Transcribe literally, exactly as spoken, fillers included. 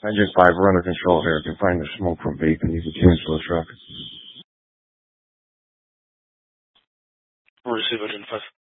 Engine five, we're under control here. If you find the smoke from vaping, you can cancel the truck. Receive Engine five.